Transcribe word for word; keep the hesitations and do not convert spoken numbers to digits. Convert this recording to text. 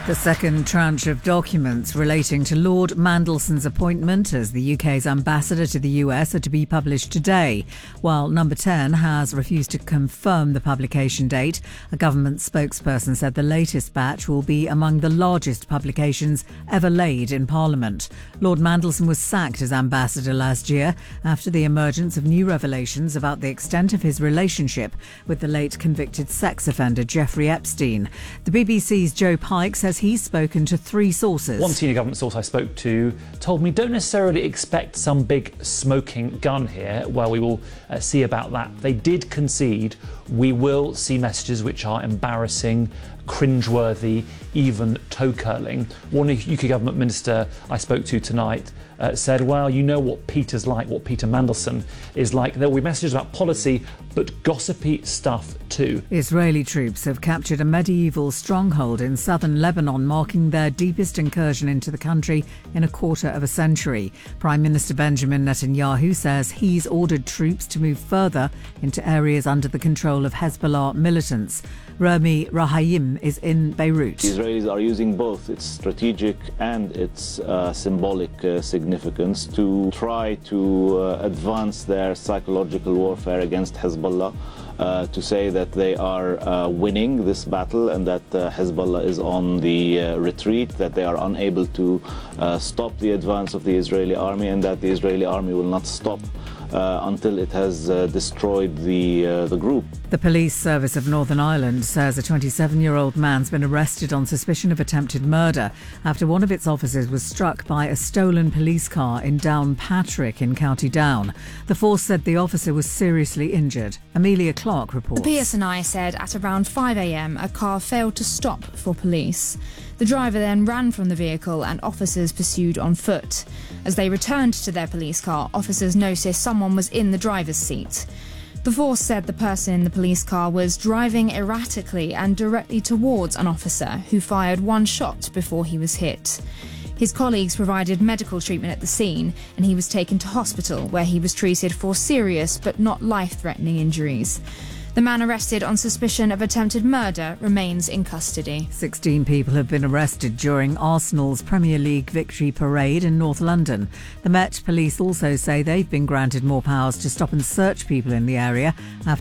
The second tranche of documents relating to Lord Mandelson's appointment as the U K's ambassador to the U S are to be published today, while Number ten has refused to confirm the publication date. A government spokesperson said the latest batch will be among the largest publications ever laid in Parliament. Lord Mandelson was sacked as ambassador last year after the emergence of new revelations about the extent of his relationship with the late convicted sex offender Jeffrey Epstein. The B B C's Joe Pike says he's spoken to three sources. One senior government source I spoke to told me don't necessarily expect some big smoking gun here. Well, we will uh, see about that. They did concede we will see messages which are embarrassing, cringeworthy, even toe-curling. One U K government minister I spoke to tonight uh, said, well, you know what Peter's like, what Peter Mandelson is like. There will be messages about policy, but gossipy stuff too. Israeli troops have captured a medieval stronghold in southern Lebanon, marking their deepest incursion into the country in a quarter of a century. Prime Minister Benjamin Netanyahu says he's ordered troops to move further into areas under the control of Hezbollah militants. Rami Rahayim is in Beirut. The Israelis are using both its strategic and its uh, symbolic uh, significance to try to uh, advance their psychological warfare against Hezbollah, uh, to say that they are uh, winning this battle and that uh, Hezbollah is on the uh, retreat, that they are unable to uh, stop the advance of the Israeli army, and that the Israeli army will not stop Uh, until it has uh, destroyed the uh, the group. The police service of Northern Ireland says a twenty-seven-year-old man's been arrested on suspicion of attempted murder after one of its officers was struck by a stolen police car in Downpatrick in County Down. The force said the officer was seriously injured. Amelia Clark reports. The P S N I said at around five a.m. a car failed to stop for police. The driver then ran from the vehicle and officers pursued on foot. As they returned to their police car, officers noticed someone was in the driver's seat. The force said the person in the police car was driving erratically and directly towards an officer who fired one shot before he was hit. His colleagues provided medical treatment at the scene and he was taken to hospital where he was treated for serious but not life-threatening injuries. The man arrested on suspicion of attempted murder remains in custody. Sixteen people have been arrested during Arsenal's Premier League victory parade in North London. The Met Police also say they've been granted more powers to stop and search people in the area after